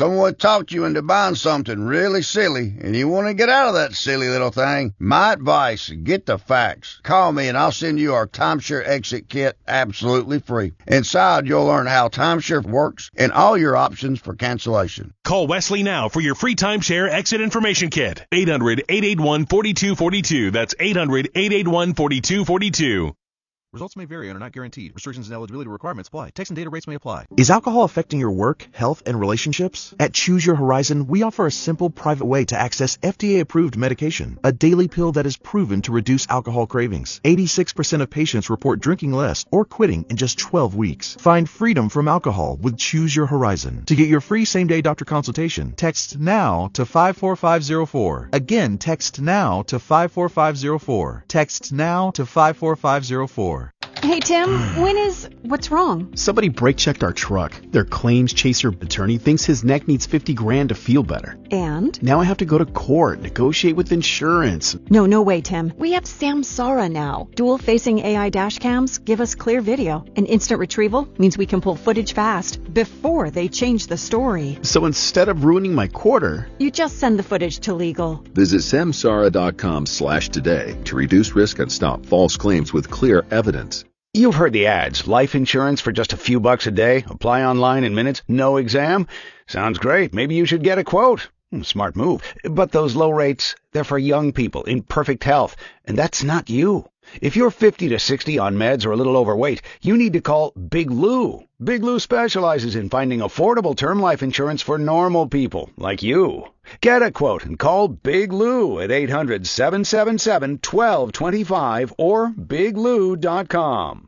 someone talked you into buying something really silly and you want to get out of that silly little thing, my advice, get the facts. Call me and I'll send you our timeshare exit kit absolutely free. Inside, you'll learn how timeshare works and all your options for cancellation. Call Wesley now for your free timeshare exit information kit. 800-881-4242. That's 800-881-4242. Results may vary and are not guaranteed. Restrictions and eligibility requirements apply. Text and data rates may apply. Is alcohol affecting your work, health, and relationships? At Choose Your Horizon, we offer a simple, private way to access FDA-approved medication, a daily pill that is proven to reduce alcohol cravings. 86% of patients report drinking less or quitting in just 12 weeks. Find freedom from alcohol with Choose Your Horizon. To get your free same-day doctor consultation, text NOW to 54504. Again, text NOW to 54504. Text NOW to 54504. Hey, Tim, what's wrong? Somebody brake-checked our truck. Their claims chaser attorney thinks his neck needs $50,000 to feel better. And? Now I have to go to court, negotiate with insurance. No way, Tim. We have Samsara now. Dual-facing AI dash cams give us clear video. And instant retrieval means we can pull footage fast before they change the story. So instead of ruining my quarter, you just send the footage to legal. Visit samsara.com/today to reduce risk and stop false claims with clear evidence. You've heard the ads. Life insurance for just a few bucks a day. Apply online in minutes. No exam. Sounds great. Maybe you should get a quote. Smart move. But those low rates, they're for young people in perfect health. And that's not you. If you're 50 to 60 on meds or a little overweight, you need to call Big Lou. Big Lou specializes in finding affordable term life insurance for normal people like you. Get a quote and call Big Lou at 800-777-1225 or biglou.com.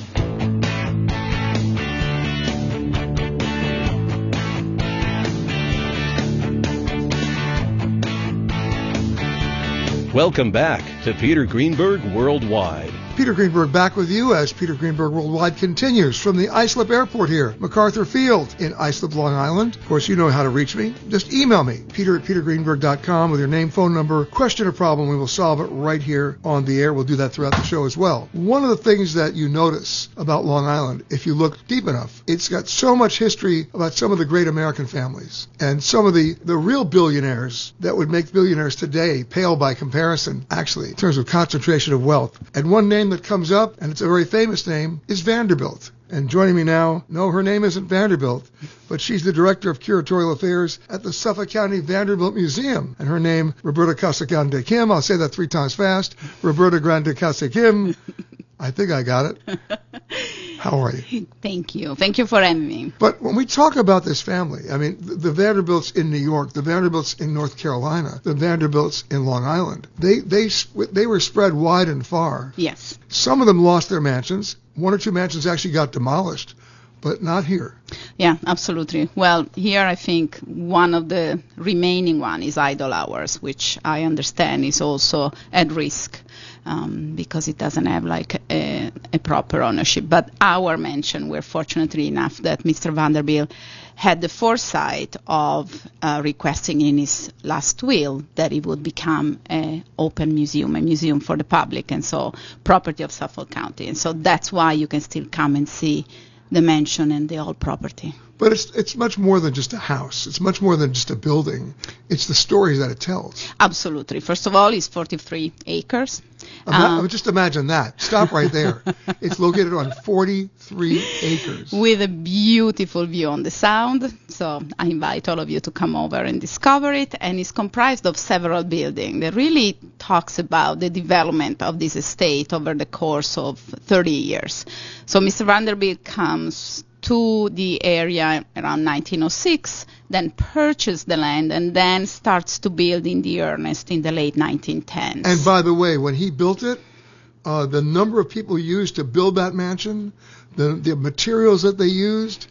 Welcome back to Peter Greenberg Worldwide. Peter Greenberg back with you as Peter Greenberg Worldwide continues from the Islip Airport here, MacArthur Field in Islip, Long Island. Of course, you know how to reach me. Just email me, peter@petergreenberg.com with your name, phone number, question or problem. We will solve it right here on the air. We'll do that throughout the show as well. One of the things that you notice about Long Island, if you look deep enough, it's got so much history about some of the great American families and some of the real billionaires that would make billionaires today pale by comparison, actually, in terms of concentration of wealth. And one name that comes up, and it's a very famous name, is Vanderbilt. And joining me now, no, her name isn't Vanderbilt, but she's the Director of Curatorial Affairs at the Suffolk County Vanderbilt Museum. And her name, Roberta Casagrande Kim. I'll say that 3 times fast. Roberta Grande Casa Kim. I think I got it. How are you? Thank you. Thank you for having me. But when we talk about this family, I mean, the Vanderbilts in New York, the Vanderbilts in North Carolina, the Vanderbilts in Long Island, they were spread wide and far. Yes. Some of them lost their mansions. 1 or 2 mansions actually got demolished, but not here. Yeah, absolutely. Well, here I think one of the remaining one is Idle Hours, which I understand is also at risk. Because it doesn't have like a proper ownership. But our mansion, we're fortunately enough that Mr. Vanderbilt had the foresight of requesting in his last will that it would become an open museum, a museum for the public, and so property of Suffolk County. And so that's why you can still come and see the mansion and the old property. But it's much more than just a house. It's much more than just a building. It's the stories that it tells. Absolutely. First of all, it's 43 acres. Just imagine that. Stop right there. It's located on 43 acres. With a beautiful view on the Sound. So I invite all of you to come over and discover it. And it's comprised of several buildings that really talks about the development of this estate over the course of 30 years. So Mr. Vanderbilt comes to the area around 1906, then purchased the land, and then starts to build in the earnest in the late 1910s. And by the way, when he built it, the number of people used to build that mansion, the materials that they used,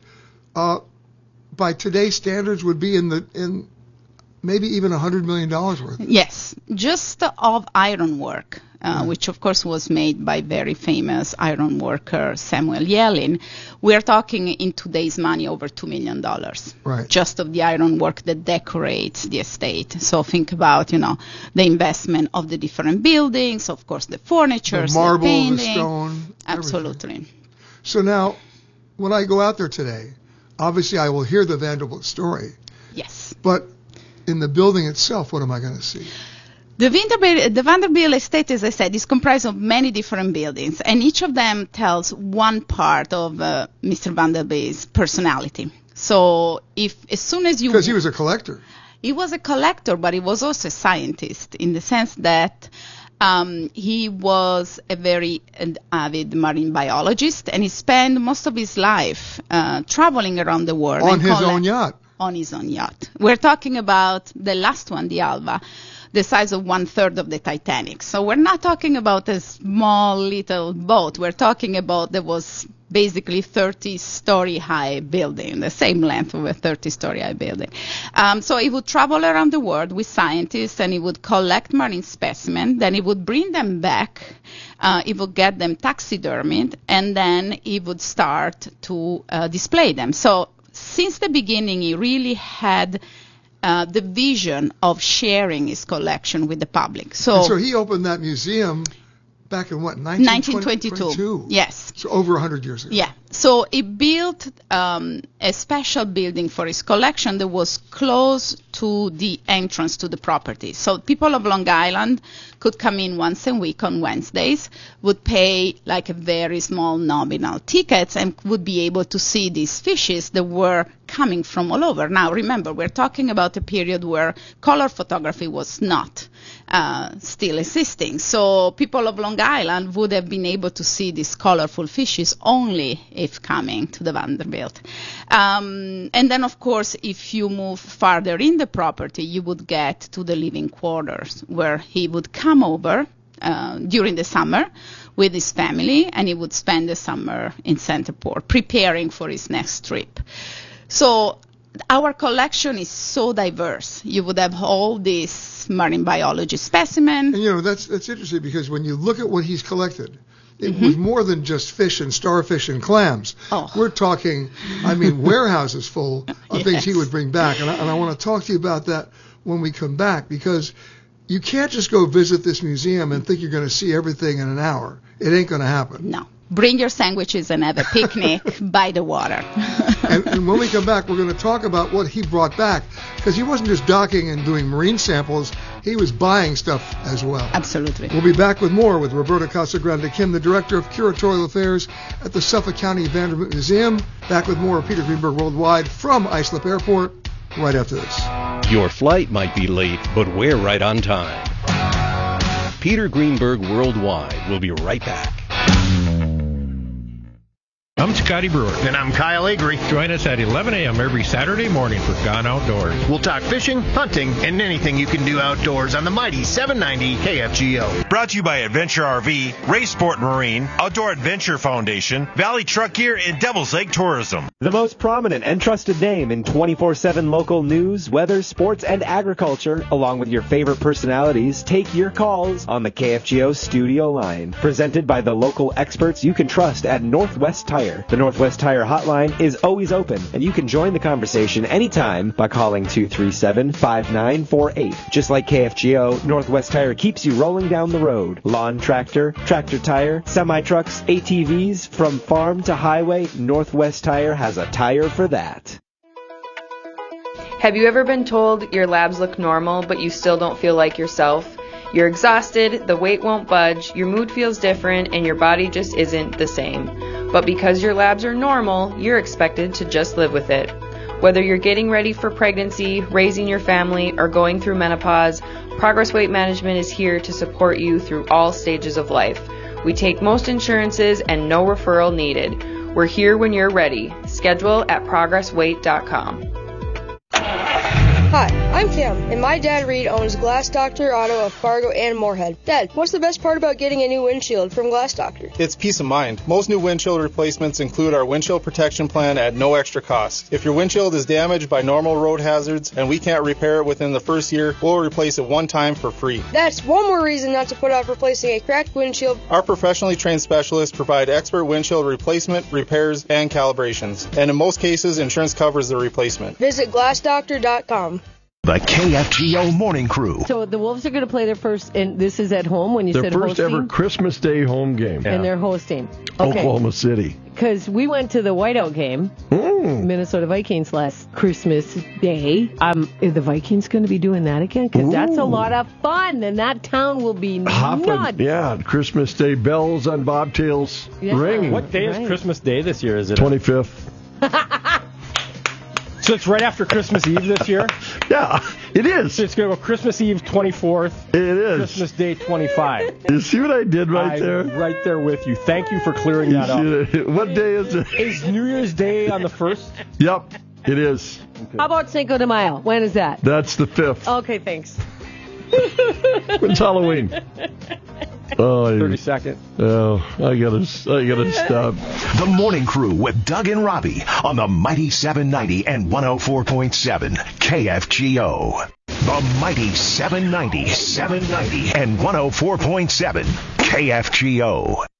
by today's standards would be in maybe even $100 million worth. Yes, just of ironwork, which of course was made by very famous iron worker Samuel Yellin. We are talking in today's money over $2 million, right? Just of the ironwork that decorates the estate. So think about, the investment of the different buildings, of course the furniture, the marble, the painting, the stone, absolutely. Everything. So now, when I go out there today, obviously I will hear the Vanderbilt story. Yes. But in the building itself, what am I going to see? The Vanderbilt estate, as I said, is comprised of many different buildings, and each of them tells one part of Mr. Vanderbilt's personality. So as soon as you... Because he was a collector. He was a collector, but he was also a scientist in the sense that he was a very avid marine biologist, and he spent most of his life traveling around the world. On his own yacht. On his own yacht. We're talking about the last one, the Alva, the size of 1/3 of the Titanic. So we're not talking about a small little boat. We're talking about there was basically 30-story high building, the same length of a 30-story high building. So he would travel around the world with scientists, and he would collect marine specimens. Then he would bring them back. He would get them taxidermied, and then he would start to display them. So since the beginning, he really had the vision of sharing his collection with the public. So he opened that museum back in what, 1922? Yes. So over 100 years ago. Yeah. So he built a special building for his collection that was close to the entrance to the property. So people of Long Island could come in once a week on Wednesdays, would pay like a very small nominal tickets, and would be able to see these fishes that were coming from all over. Now, remember, we're talking about a period where color photography was not still existing. So people of Long Island would have been able to see these colorful fishes only if coming to the Vanderbilt. And then, of course, if you move farther in the property, you would get to the living quarters, where he would come over during the summer with his family, and he would spend the summer in Centerport preparing for his next trip. So our collection is so diverse. You would have all these marine biology specimens. And, that's interesting, because when you look at what he's collected, it was more than just fish and starfish and clams. Oh. We're talking, warehouses full of things he would bring back. And I want to talk to you about that when we come back, because you can't just go visit this museum and think you're going to see everything in an hour. It ain't going to happen. No. Bring your sandwiches and have a picnic by the water. and when we come back, we're going to talk about what he brought back, because he wasn't just docking and doing marine samples. He was buying stuff as well. Absolutely. We'll be back with more with Roberta Casagrande Kim, the Director of Curatorial Affairs at the Suffolk County Vanderbilt Museum. Back with more of Peter Greenberg Worldwide from Islip Airport right after this. Your flight might be late, but we're right on time. Peter Greenberg Worldwide will be right back. I'm Scotty Brewer. And I'm Kyle Avery. Join us at 11 a.m. every Saturday morning for Gone Outdoors. We'll talk fishing, hunting, and anything you can do outdoors on the mighty 790 KFGO. Brought to you by Adventure RV, Ray Sport Marine, Outdoor Adventure Foundation, Valley Truck Gear, and Devil's Lake Tourism. The most prominent and trusted name in 24/7 local news, weather, sports, and agriculture, along with your favorite personalities, take your calls on the KFGO studio line. Presented by the local experts you can trust at Northwest Tire. The Northwest Tire hotline is always open, and you can join the conversation anytime by calling 237-5948. Just like KFGO, Northwest Tire keeps you rolling down the road. Lawn tractor, tractor tire, semi-trucks, ATVs, from farm to highway, Northwest Tire has a tire for that. Have you ever been told your labs look normal, but you still don't feel like yourself? You're exhausted, the weight won't budge, your mood feels different, and your body just isn't the same. But because your labs are normal, you're expected to just live with it. Whether you're getting ready for pregnancy, raising your family, or going through menopause, Progress Weight Management is here to support you through all stages of life. We take most insurances and no referral needed. We're here when you're ready. Schedule at progressweight.com. Hi, I'm Kim, and my dad Reed owns Glass Doctor Auto of Fargo and Moorhead. Dad, what's the best part about getting a new windshield from Glass Doctor? It's peace of mind. Most new windshield replacements include our windshield protection plan at no extra cost. If your windshield is damaged by normal road hazards and we can't repair it within the first year, we'll replace it one time for free. That's one more reason not to put off replacing a cracked windshield. Our professionally trained specialists provide expert windshield replacement, repairs, and calibrations. And in most cases, insurance covers the replacement. Visit glassdoctor.com. The KFGO Morning Crew. So the Wolves are going to play their first, and this is at home when you their said first hosting? Ever Christmas Day home game. And they're hosting. Okay. Oklahoma City. Because we went to the whiteout game, Minnesota Vikings last Christmas Day. Are the Vikings going to be doing that again? Because that's a lot of fun, and that town will be nuts. Yeah, Christmas Day bells on bobtails ringing. What day is Christmas Day this year? Is it 25th? So it's right after Christmas Eve this year? Yeah, it is. So it's going to go Christmas Eve 24th. It is. Christmas Day 25. You see what I did there? I'm right there with you. Thank you for clearing that up. What day is it? Is New Year's Day on the 1st? Yep, it is. Okay. How about Cinco de Mayo? When is that? That's the 5th. Okay, thanks. When's Halloween? 32nd. Oh, I gotta stop. The Morning Crew with Doug and Robbie on the Mighty 790 and 104.7 KFGO. The Mighty 790 and 104.7 KFGO.